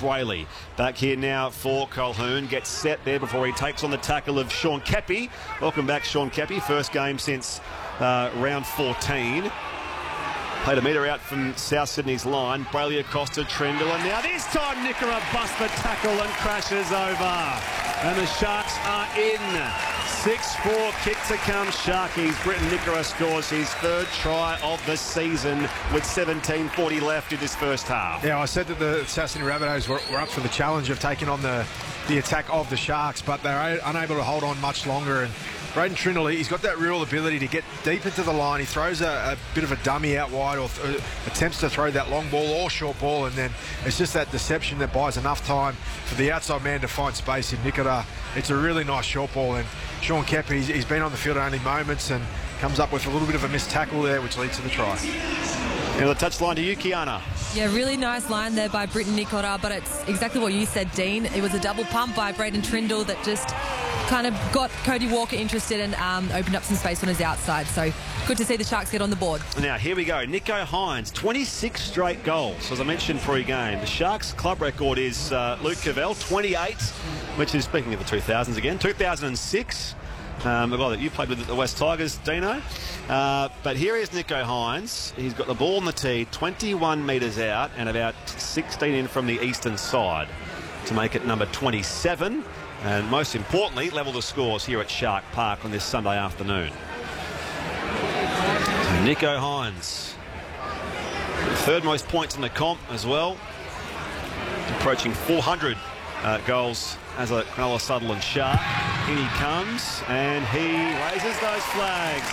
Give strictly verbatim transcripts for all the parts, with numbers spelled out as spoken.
Brayley. Back here now for Colquhoun. Gets set there before he takes on the tackle of Sean Keppie. Welcome back, Sean Keppie. First game since uh, round fourteen. Played a metre out from South Sydney's line. Brayley across to Trindle, and now this time Nickera busts the tackle and crashes over. And the Sharks are in. six four kick to come, Sharkies. Britton Nickera scores his third try of the season with seventeen forty left in this first half. Yeah, I said that the South Sydney Rabbitohs were, were up for the challenge of taking on the, the attack of the Sharks, but they're unable to hold on much longer. And Braden Trindle, he's got that real ability to get deep into the line. He throws a, a bit of a dummy out wide, or th attempts to throw that long ball or short ball, and then it's just that deception that buys enough time for the outside man to find space in Nickera. It's a really nice short ball, and Sean Keppie, he's, he's been on the field only moments and comes up with a little bit of a missed tackle there, which leads to the try. Now the touchline to you, Kiana. Yeah, really nice line there by Britton Nickera, but it's exactly what you said, Dean. It was a double pump by Braden Trindle that just kind of got Cody Walker interested and um, opened up some space on his outside. So good to see the Sharks get on the board. Now, here we go. Nicho Hynes, twenty-six straight goals. As I mentioned pre-game, the Sharks' club record is uh, Luke Cavell, twenty-eight, which is, speaking of the two thousands again, two thousand six. Um, a guy that you played with at the West Tigers, Dino. Uh, but here is Nicho Hynes. He's got the ball on the tee, twenty-one metres out and about sixteen in from the eastern side to make it number twenty-seven. And most importantly, level the scores here at Shark Park on this Sunday afternoon. So Nicho Hynes, third most points in the comp as well, approaching four hundred uh, goals as a Cronulla Sutherland Shark. In he comes, and he raises those flags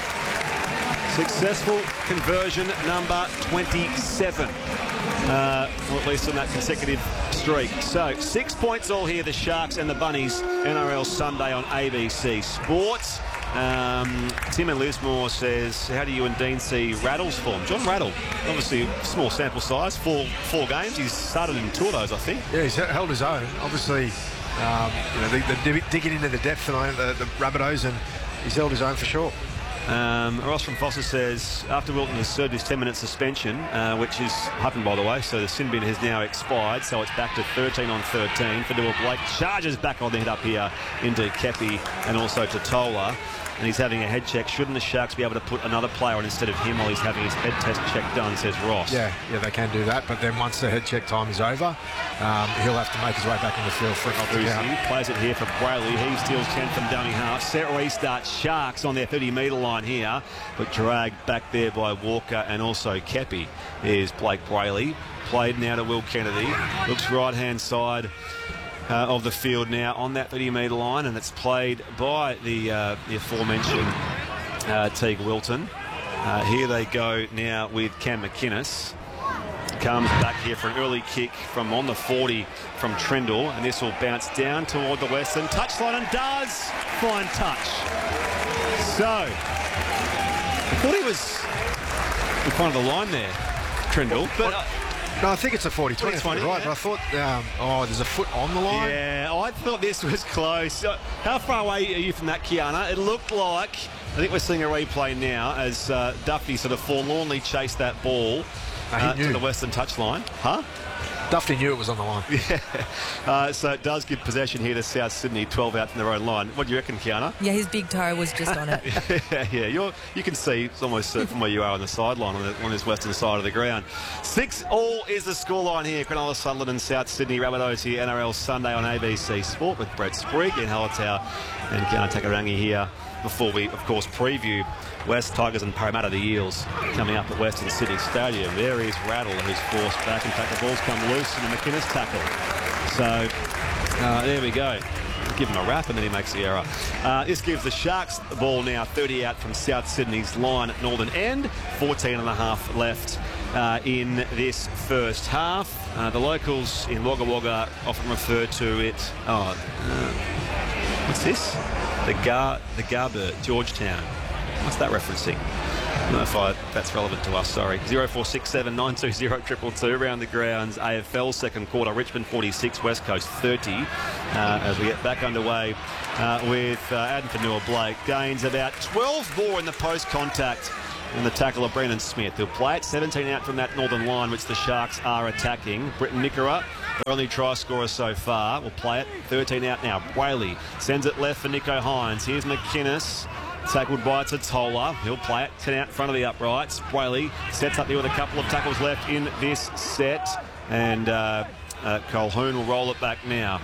for successful conversion number twenty-seven. Uh, or at least on that consecutive streak. So, six points all here, the Sharks and the Bunnies, N R L Sunday on A B C Sports. Um, Tim and Lismore says, how do you and Dean see Rattle's form? John Rattle, obviously small sample size, four four games. He's started in two of those, I think. Yeah, he's held his own. Obviously, um, you know, they're, they're digging into the depth tonight, the, the Rabbitohs, and he's held his own for sure. Um, Ross from Foster says, after Wilton has served his ten minute suspension, uh, which has happened, by the way, so the sin bin has now expired, so it's back to thirteen on thirteen. Fadua Blake charges back on the head up here into Keppie and also to Tola. And he's having a head check. Shouldn't the Sharks be able to put another player on instead of him while he's having his head test check done, says Ross. Yeah, yeah, they can do that. But then once the head check time is over, um, he'll have to make his way back in the field for it not to count. He plays it here for Brayley. He steals ten from dummy half. Set restart Sharks on their thirty metre line here, but dragged back there by Walker and also Keppie is Blake Brayley. Played now to Will Kennedy. Looks right-hand side Uh, of the field now on that thirty metre line, and it's played by the, uh, the aforementioned uh, Teague Wilton. Uh, here they go now with Cam McInnes. Comes back here for an early kick from on the forty from Trindle, and this will bounce down toward the western touchline and does find touch. So, I thought he was in front of the line there, Trindle, but... Uh, No, I think it's a forty twenty, twenty, right, yeah. but I thought, um, oh, there's a foot on the line. Yeah, I thought this was close. Uh, how far away are you from that, Kiana? It looked like, I think we're seeing a replay now as uh, Duffy sort of forlornly chased that ball uh, to the western touchline. Huh? Duffy knew it was on the line. Yeah. Uh, so it does give possession here to South Sydney, twelve out from their own line. What do you reckon, Kiana? Yeah, his big toe was just on it. yeah, yeah. You're, you can see it's almost uh, from where you are on the sideline, on, the, on this western side of the ground. Six all is the scoreline here. Cronulla Sutherland and South Sydney Rabbitohs here, N R L Sunday on A B C Sport with Brett Sprigg in Hallertau and Kiana Takarangi here before we, of course, preview West Tigers and Parramatta, the Eels, coming up at Western City Stadium. There is Rattle, who's forced back. In fact, the ball's come loose in the McInnes tackle. So, uh, there we go. Give him a wrap and then he makes the error. Uh, this gives the Sharks the ball now, thirty out from South Sydney's line at Northern End. fourteen and a half left uh, in this first half. Uh, the locals in Wagga Wagga often refer to it... Oh, uh, what's this? The Gar, the Garber, Georgetown. What's that referencing? I don't know if I, that's relevant to us, sorry. zero four six seven nine two zero two two two around the grounds. A F L second quarter, Richmond forty-six, West Coast thirty. Uh, as we get back underway uh, with uh, Adam Fanua-Blake. Gains about twelve more in the post-contact and the tackle of Brendan Smith. He'll play it, seventeen out from that northern line, which the Sharks are attacking. Britton Nickera Their only try scorer so far. We'll play it. thirteen out now. Whaley sends it left for Nicho Hines. Here's McInnes. Tackled by Totola. He'll play it. ten out in front of the uprights. Whaley sets up there with a couple of tackles left in this set. And uh, uh, Colquhoun will roll it back now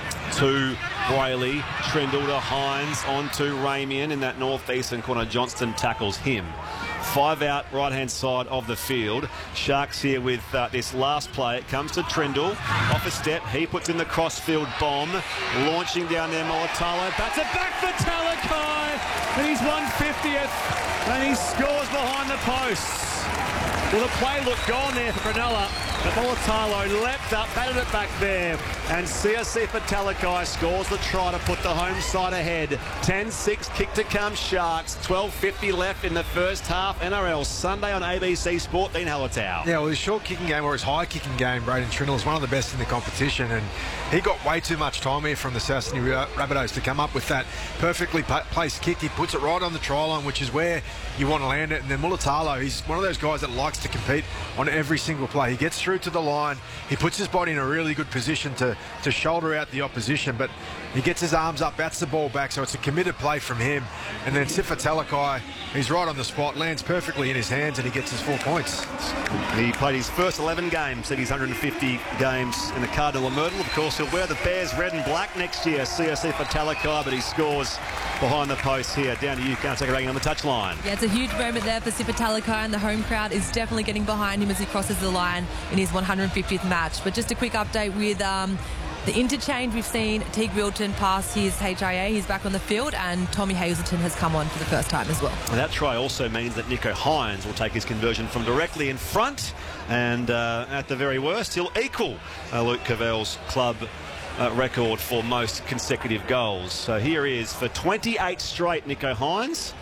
to Whaley. Trindle to Hines on to Ramian in that northeastern corner. Johnston tackles him. Five out, right-hand side of the field. Sharks here with uh, this last play. It comes to Trindle. Off a step. He puts in the crossfield bomb. Launching down there, Mulatalo. Bats it back for Talakai. And he's one fiftieth. And he scores behind the posts. Well, the play looked gone there for Cronulla. But Mulatalo leapt up, batted it back there. And Siosifa Talakai scores the try to put the home side ahead. ten six, kick to come Sharks. twelve fifty left in the first half. N R L Sunday on A B C Sport. Dean Hallertau. Yeah, well, his short kicking game or his high kicking game, Braden Trindle, is one of the best in the competition. And he got way too much time here from the South Sydney Rabbitohs to come up with that perfectly placed kick. He puts it right on the try line, which is where you want to land it. And then Mulatalo, he's one of those guys that likes to compete on every single play. He gets through to the line. He puts his body in a really good position to, to shoulder out the opposition, but he gets his arms up, bats the ball back, so it's a committed play from him. And then Sifa Talakai, he's right on the spot, lands perfectly in his hands, and he gets his four points. He played his first eleven games at his one hundred fifty games in the Cardinal Myrtle. Of course, he'll wear the Bears red and black next year, Siosifa Talakai, but he scores behind the post here. Down to you, Count Reagan on the touchline. Yeah, it's a huge moment there for Sifa Talakai, and the home crowd is definitely getting behind him as he crosses the line in his one hundred fiftieth match. But just a quick update with um, the interchange. We've seen Teague Wilton pass his H I A. He's back on the field, and Tommy Hazelton has come on for the first time as well. And that try also means that Nicho Hines will take his conversion from directly in front, and uh, at the very worst, he'll equal uh, Luke Cavell's club uh, record for most consecutive goals. So here is for twenty-eight straight, Nicho Hines.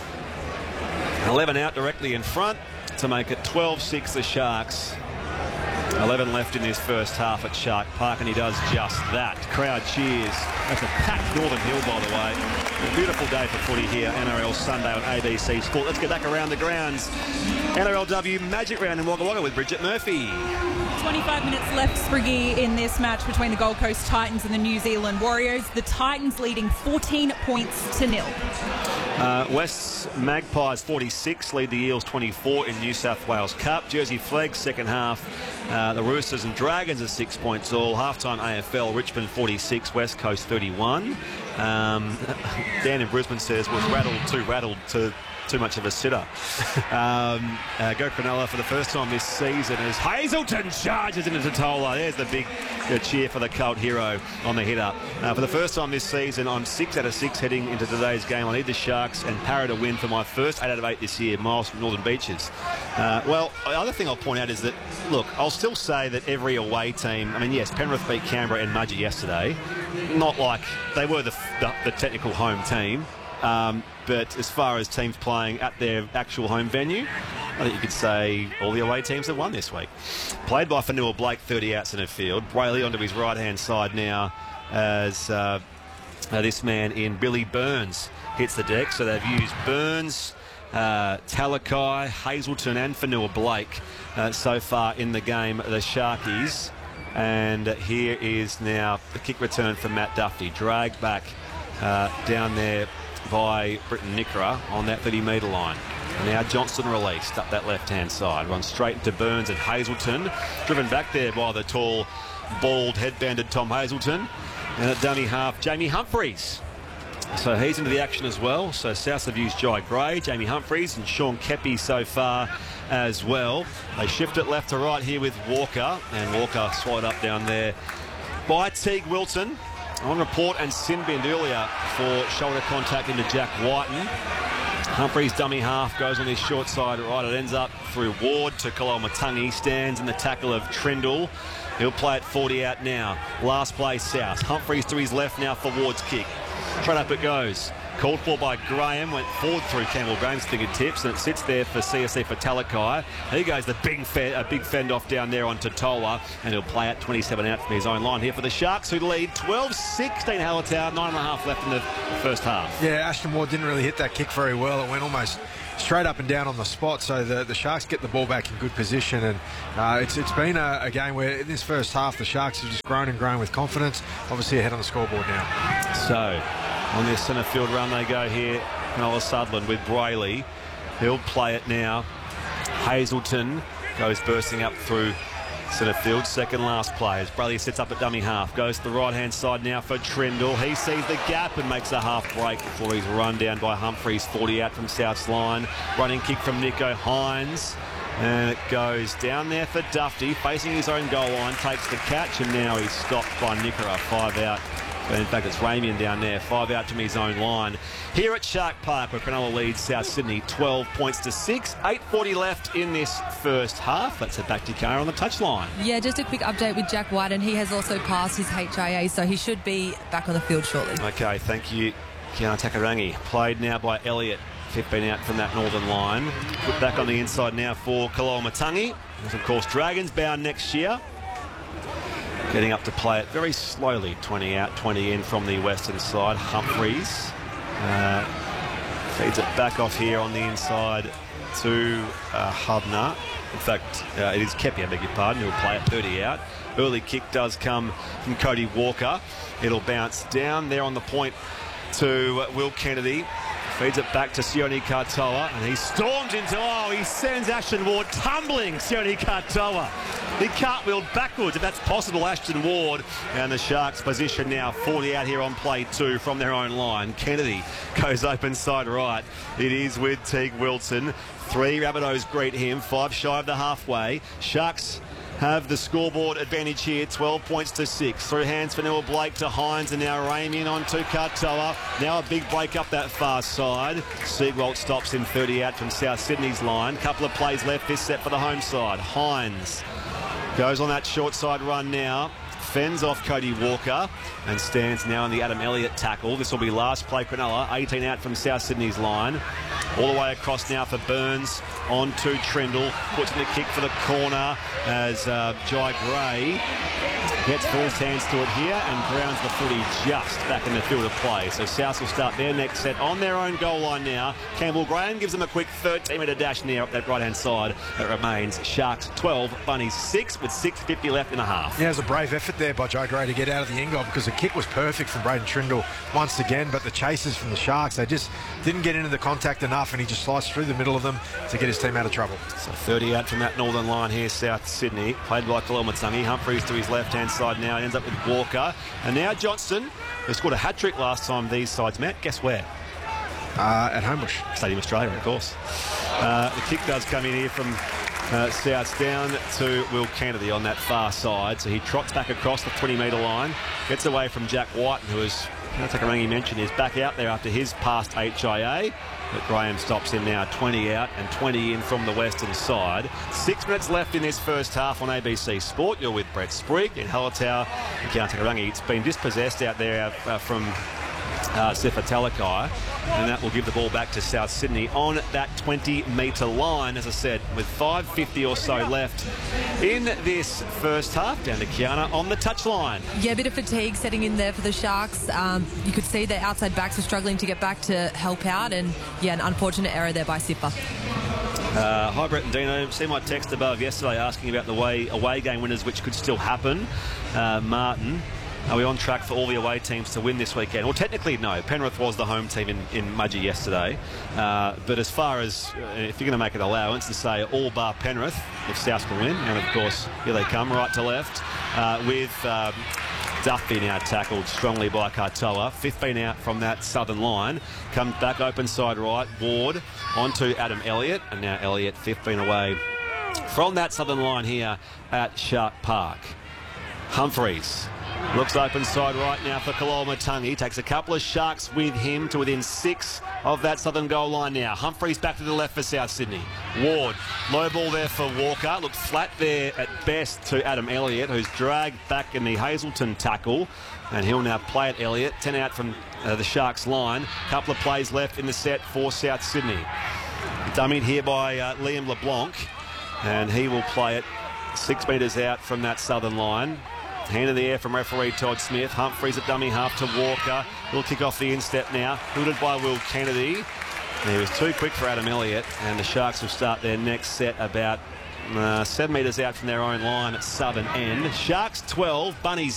eleven out directly in front to make it twelve six the Sharks. eleven left in this first half at Shark Park, and he does just that. Crowd cheers. That's a packed Northern Hill, by the way. A beautiful day for footy here, N R L Sunday on A B C Sport. Let's get back around the grounds. N R L W Magic Round in Wagga Wagga with Bridget Murphy. twenty-five minutes left, Spriggy, in this match between the Gold Coast Titans and the New Zealand Warriors. The Titans leading fourteen points to nil. Uh, West's Magpies forty-six lead the Eels twenty-four in New South Wales Cup. Jersey Flags second half. Uh, the Roosters and Dragons are six points all. Halftime A F L, Richmond forty-six, West Coast thirty-one. Um, Dan in Brisbane says was rattled, too rattled to too much of a sitter. um, uh, go Cronulla for the first time this season as Hazelton charges into Totola. There's the big uh, cheer for the cult hero on the hit up. Uh, for the first time this season, I'm six out of six heading into today's game. I need the Sharks and Parra to win for my first eight out of eight this year. Miles from Northern Beaches. Uh, well, the other thing I'll point out is that, look, I'll still say that every away team, I mean, yes, Penrith beat Canberra and Mudgee yesterday. Not like they were the, the, the technical home team. Um, but as far as teams playing at their actual home venue, I think you could say all the away teams have won this week. Played by Fanua Blake, thirty outs in the field. Brayley onto his right-hand side now as uh, uh, this man in Billy Burns hits the deck. So they've used Burns, uh, Talakai, Hazelton and Fanua Blake uh, so far in the game, the Sharkies. And here is now the kick return for Matt Duffy. Dragged back uh, down there by Britton Nicola on that thirty metre line. And now Johnston released up that left-hand side. Runs straight into Burns and Hazelton. Driven back there by the tall, bald, headbanded Tom Hazelton. And at dummy half, Jamie Humphreys. So he's into the action as well. So South have used Jai Gray, Jamie Humphreys and Sean Kepi so far as well. They shift it left to right here with Walker. And Walker swallowed up down there by Teague Wilton. On report and sin binned earlier for shoulder contact into Jack Whiten. Humphreys dummy half goes on his short side right. It ends up through Ward to Koloamatangi. Stands in the tackle of Trindle. He'll play it forty out now. Last play South. Humphreys to his left now for Ward's kick. Straight up it goes. Called for by Graham, went forward through Campbell Graham's fingertips, and it sits there for C S C for Talakai. Here goes the big fend, a big fend off down there on Totola, and he'll play it twenty-seven out from his own line here for the Sharks, who lead twelve sixteen. Hallertau, nine and a half left in the first half. Yeah, Ashton Ward didn't really hit that kick very well. It went almost straight up and down on the spot. So the, the Sharks get the ball back in good position, and uh, it's it's been a, a game where in this first half the Sharks have just grown and grown with confidence. Obviously ahead on the scoreboard now. So on their centre field run they go here. Noah Sutherland with Brayley. He'll play it now. Hazelton goes bursting up through centre field, second last play as Brayley sets up at dummy half, goes to the right hand side now for Trindle. He sees the gap and makes a half break before he's run down by Humphreys. Forty out from South's line, running kick from Nicho Hines, and it goes down there for Dufty, facing his own goal line, takes the catch, and now he's stopped by Nicholas. Five out. But in fact, it's Ramian down there, five out from his own line. Here at Shark Park, where Cronulla leads South Sydney twelve points to six. eight forty left in this first half. Let's head back to Cara on the touchline. Yeah, just a quick update with Jack White, and he has also passed his H I A, so he should be back on the field shortly. Okay, thank you, Kiana Takarangi. Played now by Elliott, fifteen out from that northern line. Put back on the inside now for Koloamatangi. There's, of course, Dragons bound next year. Getting up to play it very slowly. twenty out, twenty in from the western side. Humphreys uh, feeds it back off here on the inside to uh, Hubner. In fact, uh, it is Kepi, I beg your pardon, who'll play it thirty out. Early kick does come from Cody Walker. It'll bounce down there on the point to Will Kennedy. Feeds it back to Sione Katoa, and he storms into, oh, he sends Ashton Ward tumbling. Sione Katoa. He cartwheeled backwards, if that's possible, Ashton Ward. And the Sharks position now, forty out here on play two from their own line. Kennedy goes open side right. It is with Teague Wilson. Three Rabbitohs greet him, five shy of the halfway. Sharks have the scoreboard advantage here, twelve points to six. Through hands for Noah Blake to Hines, and now Ramian on to Katoa. Now a big break up that far side. Seagwalt stops him thirty out from South Sydney's line. Couple of plays left this set for the home side. Hines goes on that short side run now. Fends off Cody Walker and stands now in the Adam Elliott tackle. This will be last play Cronulla, eighteen out from South Sydney's line. All the way across now for Burns on to Trindle. Puts in the kick for the corner as uh, Jai Gray gets first hands to it here and grounds the footy just back in the field of play. So South will start their next set on their own goal line now. Campbell Graham gives them a quick thirteen metre dash now up that right hand side. It remains Sharks twelve, Bunnies six with six fifty left in a half. Yeah, it was a brave effort there by Jai Gray to get out of the end goal, because the kick was perfect from Braden Trindle once again, but the chasers from the Sharks, they just didn't get into the contact enough, and he just sliced through the middle of them to get his team out of trouble. So thirty out from that northern line here, South Sydney. Played by Koloamatangi. Humphreys to his left-hand side now. Ends up with Walker. And now Johnston, who scored a hat-trick last time these sides met. Guess where? Uh, at Homebush. Stadium Australia, of course. Uh, the kick does come in here from uh, Souths down to Will Kennedy on that far side. So he trots back across the twenty metre line. Gets away from Jack White, who is, Takarangi mentioned, is back out there after his past H I A. But Graham stops him now, twenty out and twenty in from the western side. Six minutes left in this first half on A B C Sport. You're with Brett Sprigg in Hallertau and Count Takarangi. It's been dispossessed out there uh, from uh, Sefa Talakai, and that will give the ball back to South Sydney on that twenty metre line, as I said, with five fifty or so left in this first half. Down to Kiana on the touchline. Yeah, a bit of fatigue setting in there for the Sharks. Um, you could see their outside backs were struggling to get back to help out, and yeah, an unfortunate error there by Sifa. Uh, hi Brett and Dino. See my text above yesterday asking about the way away game winners, which could still happen. Uh, Martin, are we on track for all the away teams to win this weekend? Well, technically, no. Penrith was the home team in, in Mudgee yesterday. Uh, but as far as, uh, if you're going to make an allowance to say all bar Penrith, if South can win, and of course, here they come, right to left, uh, with um, Duffy now tackled strongly by Katoa. fifteen out from that southern line. Comes back open side right. Ward onto Adam Elliott. And now Elliott fifteen away from that southern line here at Shark Park. Humphreys looks open side right now for Koloamatangi. Takes a couple of Sharks with him to within six of that southern goal line now. Humphreys back to the left for South Sydney. Ward, low ball there for Walker. Looked flat there at best to Adam Elliott, who's dragged back in the Hazelton tackle. And he'll now play at Elliott. ten out from uh, the Sharks line. Couple of plays left in the set for South Sydney. Dummied here by uh, Liam LeBlanc. And he will play it six metres out from that southern line. Hand in the air from referee Todd Smith. Humphreys at dummy half to Walker. He'll kick off the instep now. Hooted by Will Kennedy. He was too quick for Adam Elliott, and the Sharks will start their next set about uh, seven metres out from their own line at southern end. Sharks twelve, Bunnies